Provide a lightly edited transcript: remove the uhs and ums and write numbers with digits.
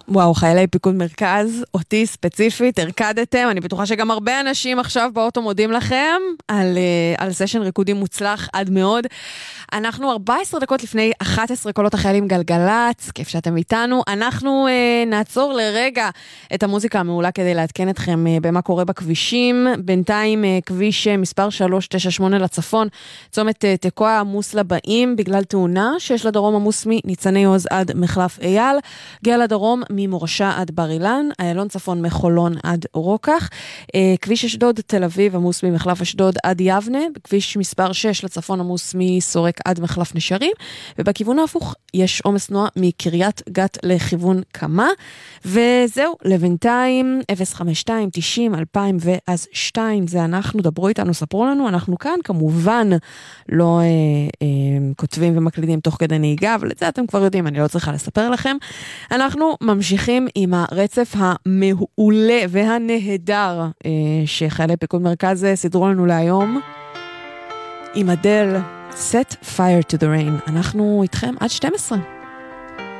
וואו, חיילי פיקוד מרכז, אותי ספציפית, הרקדתם, אני בטוחה שגם הרבה אנשים עכשיו באוטו מודים לכם על סשן ריקודי מוצלח עד מאוד. אנחנו 14 דקות לפני 11 קולות החיילים גלגלץ, כיף שאתם איתנו. אנחנו נעצור לרגע את המוזיקה המעולה כדי לעדכן אתכם במה קורה בכבישים. בינתיים כביש מספר 398 לצפון, צומת תקוע עמוס לבאים בגלל תאונה שיש לדרום עמוס מניצני עוז עד מחלף אייל, גאה לדרום ממורשה עד בר אילן, איילון צפון מחולון עד רוקח, כביש אשדוד תל אביב עמוס ממחלף אשדוד עד יבנה, כביש מספר 6 לצפון עמוס מסורק עד מחלף נשרים, ובכיוון ההפוך יש עומס תנועה מקריית גת לכיוון קמה, וזהו, לבינתיים 052 90 2002 זה אנחנו, דברו איתנו, ספרו לנו, אנחנו כאן כמובן לא כותבים ומקלידים תוך כדי נהיגה, אבל את זה אתם כבר יודעים, אני לא צריכה לספר לכם. אנחנו ממשיכים עם הרצף המעולה והנהדר שחיילי פיקוד מרכז סידרו לנו להיום עם אדל, Set Fire to the Rain. אנחנו איתכם עד 12.